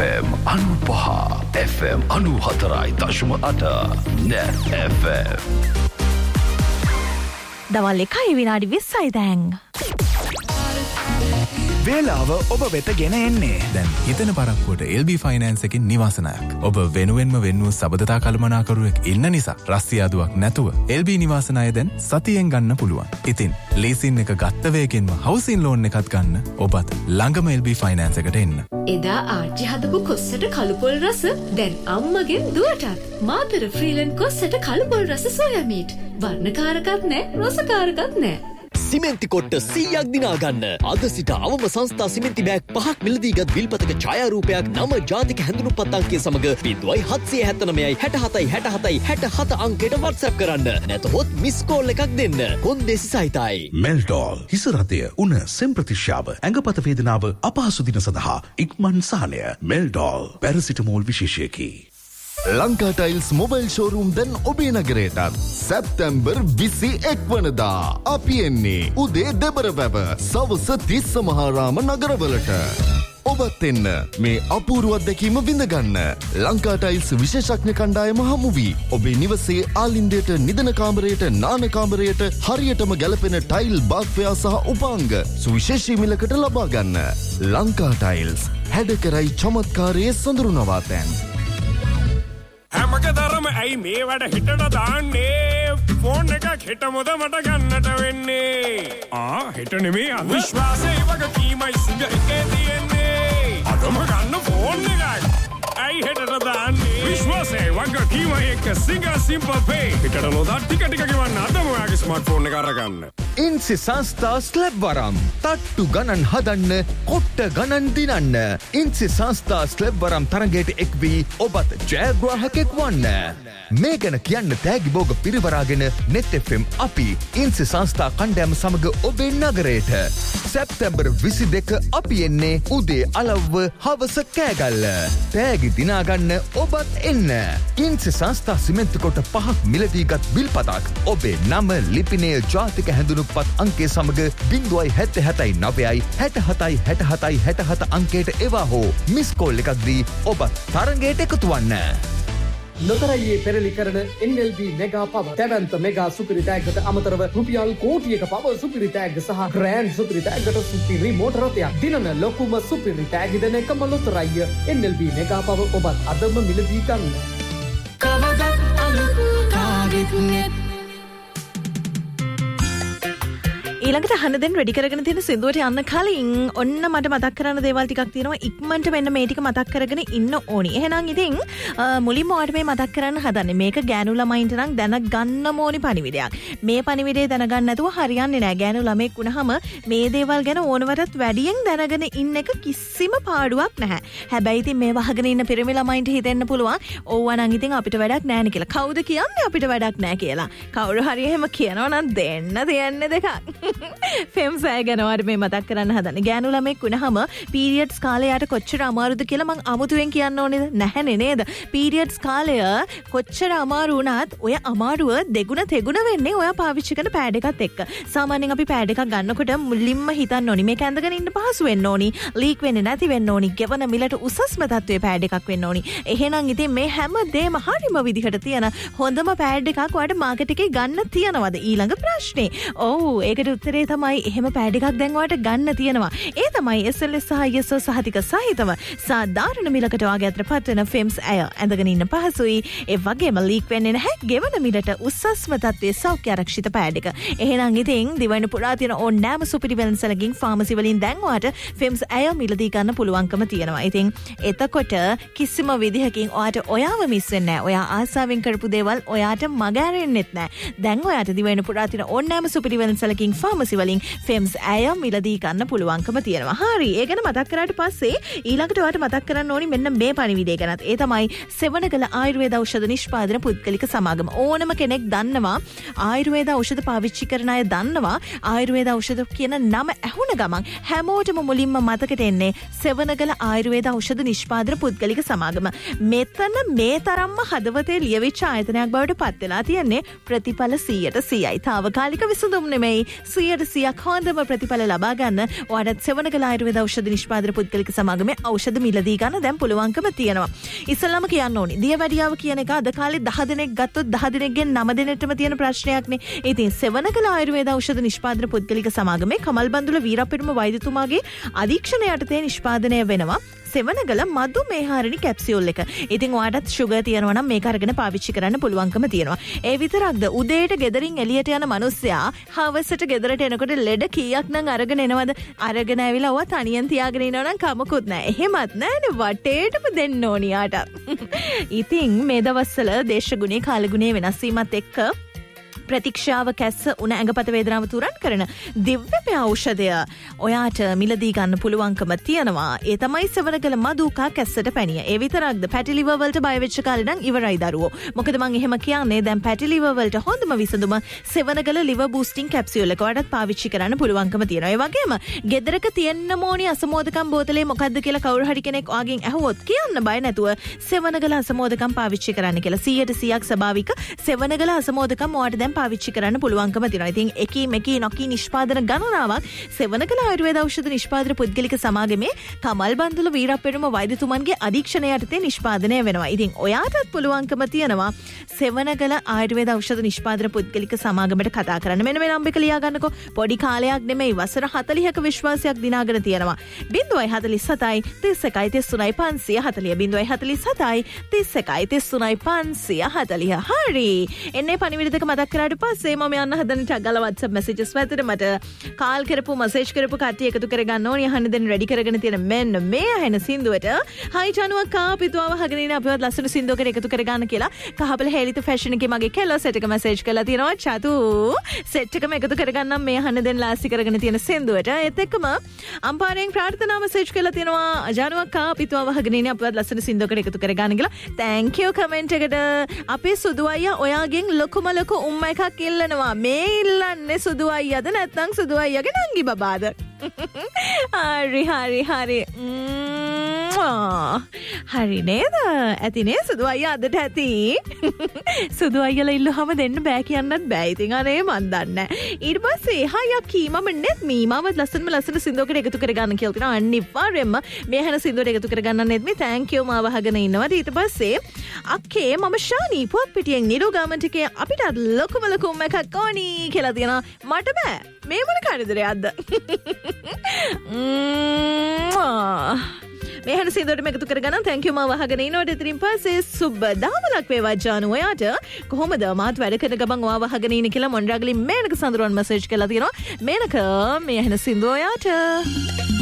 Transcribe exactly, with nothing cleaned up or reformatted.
F M අනුපහ F M අනුහතරයි දශම අට Net F M. දවල් එකයි විනාඩි විස්සයි දැන්. වේලාව ඔබ වෙත ගෙන එන්නේ. දැන් හිතන පරක්කුවට L B Finance එකකින් නිවාසනායක්. ඔබ වෙනුවෙන්ම වෙන්වූ සබඳතා කළමනාකරුවෙක් ඉන්න නිසා රස්තියාදුවක් නැතුව L B නිවාසනාය දැන් සතියෙන් ගන්න පුළුවන්. ඉතින් ලීසින් එක ගත්ත වේගෙන්ම හවුසින් ලෝන් එකක් ගන්න ඔබත් ළඟම L B Finance එකට එන්න. එදා ආච්චි හදපු කොස්සට කළුපොල් රස දැන් අම්මගෙන් දුවටත්. මාතර ෆ්‍රීලන්ඩ් කොස්සට කළුපොල් රස සෝයා මීට්. වර්ණකාරකත් නැහැ, රසකාරකත් නැහැ. සිමෙන්ති කොට්ට සීයක් දිනා ගන්න. අද සිට අවම සංස්ථා සිමෙන්ති බෑග් පහක් මිලදීගත් විල්පතක ඡායාරූපයක් නම ජාතික හැඳුනුම්පත් අංකය සමග බිංදුවයි හත්සිය හැත්තනවයයි හැට හතයි හැට හතයි හැට හත අංකයට WhatsApp කරන්න. නැතහොත් මිස් කෝල් එකක් දෙන්න. කොන්දේසි සහිතයි. මෙල්ටෝල් හිස රතය උණ සෙම් ප්‍රතිශ්‍යාව ඇඟපත වේදනාව අපහසු දින සඳහා ඉක්මන් සහනය. මෙල්ටෝල් paracetamol විශේෂයකි. Lanka tiles mobile showroom දැන් ඔබේ නගරයටත් සැප්තැම්බර් විසි එක් වනදා අපි එන්නේ උදේ දෙබර වැව සවස තිස්ස මහාරාම නගරවලට. ඔබත් එන්න මේ අපූර්ව අත්දැකීම විඳගන්න. ලංකා ටයිල්ස් විශේෂඥ කණ්ඩායම හමු වී ඔබේ නිවසේ ආලින්දයට නිදන කාමරයට නාන කාමරයට හරියටම ගැලපෙන ටයිල් බාත්වයා සහ උපාංග සුවිශේෂී මිලකට ලබා ගන්න. ලංකා ටයිල්ස් හැඩකරයි චමත්කාරයේ සොඳුරු නවාතැන්. හැමකදරම ඇයි මේ වැඩ හිටට දාන්නේ ෆෝන් එකක් හෙට මොද මට ගන්නට වෙන්නේ ආ හෙට නෙමේ අවිශ්වාසය වගේ කීමයි සිංහ එකේ තියෙන්නේ අදම ගන්න ෆෝන් එකක් ඇයි හෙටට දාන්නේ විශ්වාසය වගේ කීමයි එක සිංහ සිම්පල් පේ හෙටට නොදා ටික ටික ගෙවන්න අදම ඔයාගේ ස්මාර්ට්ෆෝන් එක අරගන්න. ඉන්සි සංස්ථා ස්ලැබ් වරම් තට්ටු ගණන් හදන්න කොට්ට ගණන් දිනන්න. ඉන්සි සංස්ථා ස්ලැබ් වරම් තරගයට එක් වී ඔබත් ජයග්‍රාහකෙක් වන්න. මේ ගැන කියන්න තෑගි බෝග පිරිවරාගෙන නෙත් එෆ් එම් අපි ඉන්සි සංස්ථා කණ්ඩෑම සමග ඔබේ නගරයට සැප්තැම්බර් විසි දෙක අපි එන්නේ උදේ අලව්ව හවස කෑගල්ල. තෑගි දිනාගන්න ඔබත් එන්න. ඉන්සි සංස්ථා සිමෙන්ති කොට පහක් මිලදීගත් බිල්පතක් ඔබේ නම ලිපිනය ජාතික හැඳුණු පත් අංකේ සමග බිංදුවයි හැත්ත හැතයි නවයයි හැට හතයි හැට හතයි හැට හත අංකයට එවා හෝ මිස් කෝල් එකක් දී ඔබත් තරගයට එකතු වන්න. නොතරයේ පෙරලි කරන N L B මෙගා පව තැවන්ත මෙගා සුපිරි තෑග්ගට අමතරව රුපියල් කෝටියක පව සුපිරි තෑග්ග සහ ග්‍රෑන්ඩ් සුපිරි තෑග්ගට සුපිරි මෝටර රථයක් දිනන ලොකුම සුපිරි තෑගි දෙන එකම ලොතරැය N L B මෙගා පව ඔබත් අදම මිලදී ගන්න. කවදත් අලුත් කාගෙත් නෙත් ඊළඟට අහන්න රෙඩි කරගෙන තියෙන සින්දුවට යන්න කලින් ඔන්න මට මතක් කරන්න දේවල් ටිකක් තියෙනවා. ඉක්මනට මෙන්න මේ ටික මතක් කරගෙන ඉන්න ඕනි. එහෙනම් ඉතින් මුලින්ම ඔයාලට මේ මතක් කරන්න හදන්නේ මේක ගෑනු ළමයින්ට නම් දැනගන්න ඕනි පණිවිඩයක්. මේ පණිවිඩය දැනගන්න නැතුව හරියන්නේ නැහැ. ගෑනු ළමෙක් වුණාම මේ දේවල් ගැන ඕනවටත් වැඩියෙන් දැනගෙන ඉන්න එක කිසිම පාඩුවක් නැහැ. හැබැයි ඉතින් මේ වහගෙන ඉන්න පිරිමි ළමයින්ට හිතෙන්න පුළුවන් ඕවා නම් ඉතින් අපිට වැඩක් නැහැ නේ කියලා. කවුද කියන්නේ අපිට වැඩක් නැහැ කියලා? කවුරු හරි එහෙම කියනවා නම් දෙන්න තියන්නේ දෙකක්. ෆෙම්ස් අය ගැන ඔයාලට මේ මතක් කරන්න හදන්නේ. ගෑනු ළමෙක් වුණාම පීරියඩ්ස් කාලේ යාට කොච්චර අමාරුද කියලා මං අමුතුවෙන් කියන්න ඕනේද? නැහැනේ නේද? පීරියඩ්ස් කාලය කොච්චර අමාරු වුණත් ඔය අමාරුව දෙගුණ තෙගුණ වෙන්නේ ඔයා පාවිච්චි කරන පෑඩ් එකත් එක්ක. සාමාන්‍යයෙන් අපි පෑඩ් එකක් ගන්නකොට මුලින්ම හිතන්න ඕනි මේක ඇඳගෙන ඉන්න පහසු වෙන්න ඕනි, ලීක් වෙන්නේ නැති වෙන්න ඕනි, ගෙවන මිලට උසස්ම තත්ත්වයේ පෑඩ් එකක් වෙන්න ඕනි. එහෙනම් ඉතින් මේ හැම දෙම හරිම විදිහට තියෙන හොඳම පෑඩ් එකක් ඔයාලට මාකට් එකේ ගන්න තියනවද? ඊළඟ ප්‍රශ්නේ. ඔව් ඒකට උත්තරේ තමයි එහෙම පෑඩ් එකක් දැන් ඔයාලට ගන්න තියෙනවා. ඒ තමයි S L S සහ I S O සහතික සහිතව සාධාරණ මිලකට ඔයාගේ අතට පත්වන ෆෙම්ස් අය ඇඳගෙන ඉන්න පහසුයි. ඒ වගේම ලීක් වෙන්නේ නැහැ. ගෙවන මිලට උසස්ම තත්ත්වයේ සෞඛ්‍ය ආරක්ෂිත පෑඩ් එක. එහෙනම් ඉතින් දිවයින පුරා තියෙන ඕනෑම සුපිරි වෙළඳසැලකින් ෆාමසි වලින් දැන් ඔයාට ෆෙම්ස් අය මිලදී ගන්න පුළුවන්කම තියෙනවා. ඉතින් එතකොට කිසිම විදිහකින් ඔයාට ඔයාව මිස් වෙන්නේ නැහැ. ඔයා ආසාවෙන් කරපු දේවල් ඔයාට මගහැරෙන්නෙත් නැහැ. දැන් ඔයාට දිවයින පුරා තියෙන ඕනෑම සුපිරි වෙළඳසැලකින් ෆාමසි වලින් ෆෙම්ස් ඇය මිලදී ගන්න පුළුවන්කම තියෙනවා. හරි. ඒ ගැන මතක් කරාට පස්සේ ඊළඟට ඔයාලට මතක් කරන්න ඕනි මෙන්න මේ පණිවිඩය ගැනත්. ඒ තමයි සෙවණගල ආයුර්වේද ඖෂධ නිෂ්පාදන පුද්ගලික සමාගම. ඕනම කෙනෙක් දන්නවා ආයුර්වේද ඖෂධ පාවිච්චි කරන අය දන්නවා ආයුර්වේද ඖෂධ කියන නම ඇහුණ ගමන් හැමෝටම මුලින්ම මතකට එන්නේ සෙවණගල ආයුර්වේද ඖෂධ නිෂ්පාදන පුද්ගලික සමාගම. මෙතන මේ තරම්ම හදවතේ ලියවිච්ච ආයතනයක් බවට පත් වෙලා තියෙන්නේ ප්‍රතිඵල සීයට සීයයි. తాවකාලික විසඳුම් නෙමෙයි. සියයට සියයක් හොඳම ප්‍රතිඵල ලබා ගන්න ඔයාලට සෙවණගල ආයුර්වේද ඖෂධ නිෂ්පාදන පුද්ගලික සමාගමේ ඖෂධ මිලදී ගන්න දැන් පුළුවන්කම තියෙනවා. ඉස්සෙල්ලාම කියන්න ඕනේ දියවැඩියාව කියන එක අද කාලේ දහ දෙනෙක් ගත්තොත් දහ දෙනෙක්ගෙන් නව දෙනෙක්ටම තියෙන ප්‍රශ්නයක්නේ. ඉතින් සෙවණගල ආයුර්වේද ඖෂධ නිෂ්පාදන පුද්ගලික සමාගමේ කමල් බන්දුල වීරපෙරුම වෛද්‍යතුමාගේ අධීක්ෂණය යටතේ නිෂ්පාදනය වෙනවා සෙවණගල මදු මේහාරිනි කැප්සියුල් එක. ඉතින් ඔයාලට ෂුගර් තියෙනවා නම් මේක අරගෙන පාවිච්චි කරන්න පුළුවන්කම තියෙනවා. ඒ විතරක්ද උදේට ගෙදරින් එළියට යන මිනිස්සයා හවසට ගෙදරට එනකොට ලෙඩ කීයක් නම් අරගෙන එනවද? අරගෙන ඇවිල්ලා ඔවා තනියෙන් තියාගෙන ඉනව නම් කමකුත් නැහැ. එහෙමත් නැහැනේ වටේටම දෙන්න ඕනි යාට. ඉතින් මේ දවස්වල දේශගුණේ කාලගුණේ වෙනස් වීමත් එක්ක ප්‍රතික්ෂාව කැස්ස උණ ඇඟපත වේදනාව තුරන් කරන දිව්‍යමය ඖෂධය ඔයාට මිලදී ගන්න පුළුවන්කම තියෙනවා. ඒ තමයි සෙවණගල මදුකා කැස්සට පැණිය. ඒ විතරක්ද පැටි ලිවර් වලට බය වෙච්ච කාලේ නම් ඉවරයි දරුවෝ. මොකද මං එහෙම කියන්නේ දැන් පැටි ලිවර් වලට හොඳම විසඳුම සෙවණගල ලිවර් බූස්ටිං කැප්සියුල් එක ඔයාලට පාවිච්චි කරන්න පුළුවන්කම තියෙනවා. ඒ වගේම ගෙදරක තියෙන්න ඕනි අසමෝදකම් බෝතලේ මොකද්ද කියලා කවුරු හරි කෙනෙක් ඔයාගෙන් ඇහුවොත් කියන්න බය නැතුව සෙවණගල අසමෝදකම් පාවිච්චි කරන්න කියලා. සියයට සියයක් ස්වභාවික සෙවණගල අසමෝදකම් ඔයාට දැන් පාවිච්චි කරන්න පුළුවන්කම තියෙනවා. ඉතින් එකී මෙකී නොකී නිෂ්පාදන ගණනාවක් සෙවණගල ආයුර්වේද ඖෂධ නිෂ්පාදන පුද්ගලික සමාගමේ කමල් බන්දුල වීරපෙරුම වෛද්‍යතුමන්ගේ අධීක්ෂණය යටතේ නිෂ්පාදනය වෙනවා. ඉතින් ඔයාටත් පුළුවන්කම තියෙනවා සෙවණගල ආයුර්වේද ඖෂධ නිෂ්පාදන පුද්ගලික සමාගමට කතා කරන්න. මෙන්න මේ නම්බර එක ලියා ගන්නකෝ. පොඩි කාලයක් නෙමෙයි වසර හතළිහක විශ්වාසයක් දිනාගෙන තියෙනවා. ज़ीरो फ़ोर फ़ोर सेवन तीस එකයි තිස් තුනයි පන්සිය හතළිහ ज़ीरो फ़ोर फ़ोर सेवन तीस එකයි තිස් තුනයි පන්සිය හතළිහ. හරි. එන්නේ පණිවිඩ දෙක මතක් කරාට පස්සේ මම යන්න හදන ටග්ගල WhatsApp messages වැතට මට කාල් කරපු මැසේජ් කරපු කට්ටිය එකතු කරගන්න ඕනේ. අහන්න දැන් රෙඩි කරගෙන තියෙන මෙන්න මේ අහන සින්දුවට හයි චනුවක් කාපිතුව අහගෙන ඉන්න අපිවත් ලස්සන සින්දුවකට එකතු කරගන්න කියලා කහබල හේලිත ෆැෂන් එකේ මගේ කෙල්ල සෙට් එක මැසේජ් කරලා තියෙනවා. චතු සෙට් එකම එකතු කරගන්නම් මේ අහන්න දැන් ලාස්ති කරගෙන තියෙන සින්දුවට. ඒත් එක්කම අම්පාරයෙන් ප්‍රාර්ථනා මැසේජ් කරලා තියෙනවා ජනුවක් කාපිතුව අහගෙන ඉන්න අපිවත් ලස්සන සින්දුවකට එකතු කරගන්න කියලා. thank you comment එකට. අපේ සුදු අයියා ඔයාගෙන් ලොකුම ලොකු උම්ම එකක් ඉල්ලනවා. මේ ඉල්ලන්නේ සුදු අයියාද නැත්නම් සුදු අයියාගේ නංගි බබාද? හරි හරි හරි හරි නේද? ඇතිනේ සුදු අයියා අදට ඇති. සුදු අයියලා ඉල්ලුවම දෙන්න බෑ කියන්නත් බෑ. ඉතින් අනේ මන් දන්නේ. ඊට පස්සේ හයක් කීමම නෙත් මීමවත් ලස්සනම ලස්සන සින්දුවකට එකතු කරගන්න කියලා තියෙනවා. අනිවාර්යයෙන්ම මේ හැන සින්දුවට එකතු කරගන්න නෙත් මේ thank you මාව අහගෙන ඉන්නවා. ඊට පස්සේ අක්කේ මම ශානි පුවත් පිටියෙන් නිරෝගාමන්ට එකේ අපිට ලොකුම ලොකුම එකක් ඕනි කියලා තියෙනවා. මට බෑ. මේ මොන කණිදරයක්ද? මේ හැන සින්දුවට එකතු කරගන්න thank you මාව අහගෙන ඉන්නකොට ඉතින් පස්සේ සුබ දාමලක් වේවා ජානු ඔයාට. කොහොමද මාත් වැඩ කරන ගමන් ඔයාව අහගෙන ඉන්න කියලා මොන්රාගලි මේනක සඳරුවන් මැසේජ් කරලා තියෙනවා. මේනක මේ හැන සින්දුව ඔයාට